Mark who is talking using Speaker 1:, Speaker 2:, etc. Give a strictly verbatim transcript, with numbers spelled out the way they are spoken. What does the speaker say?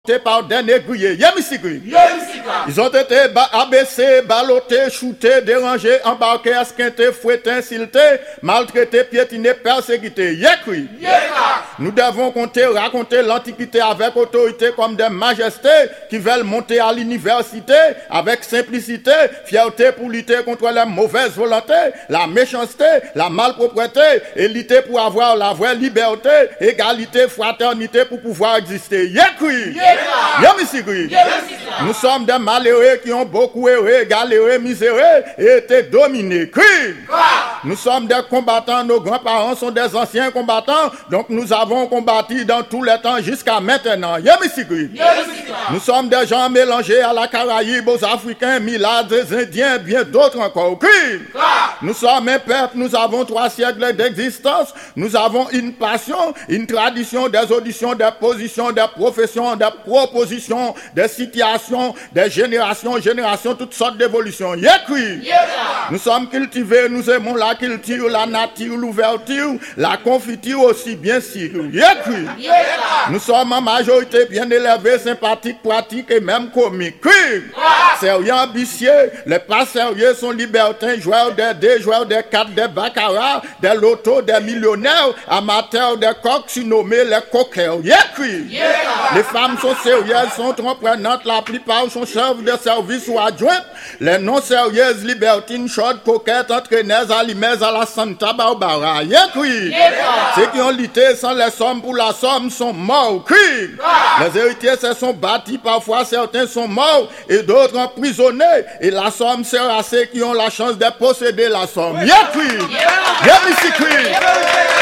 Speaker 1: par des négriers. Ils ont été abaissés, ballottés, shootés, dérangés, embarqués, esquintés, fouettés, insultés, maltraités, piétinés, persécutés. Yekri. Nous devons compter, raconter l'Antiquité avec autorité comme des majestés qui veulent monter à l'université avec simplicité, fierté pour lutter contre les mauvaises volontés, la méchanceté, la malpropreté, et lutter pour avoir la vraie liberté, égalité, fraternité pour pouvoir exister. Yekri. Nous sommes des malheureux qui ont beaucoup erré, galéré, miséré et été dominés. Nous sommes des combattants, nos grands-parents sont des anciens combattants, donc nous avons combattu dans tous les temps jusqu'à maintenant. Nous sommes des gens mélangés à la Caraïbe, aux Africains, Milades, des Indiens, bien d'autres encore. Nous sommes un peuple, nous avons trois siècles d'existence, nous avons une passion, une tradition, des auditions, des positions, des professions, des propositions, des situations, des générations, générations, toutes sortes d'évolutions. Yekri. Nous sommes cultivés, nous aimons la culture, la nature, l'ouverture, la confiture aussi bien sûr. Yekri. Nous sommes en majorité bien élevés, sympathiques, pratiques et même comiques. Sérieux, ambitieux, les pas sérieux sont libertins, joueurs des dés, joueurs des cartes, des baccarat, des lotos, des millionnaires, amateurs des coqs, surnommés les coqueurs. Yekri. Les femmes sont sérieuses, sont entreprenantes, la plupart sont chefs de service ou adjointes. Les non sérieuses, libertines, chaudes, coquettes, entraîneuses, allumeuses à la Santa Barbara. Yekri. Ceux qui ont lutté sans les sommes pour la somme sont morts. Cri. Les héritiers se sont bâtis, parfois certains sont morts et d'autres emprisonnés. Et la somme sert à ceux qui ont la chance de posséder la somme. Yekri. Yekri.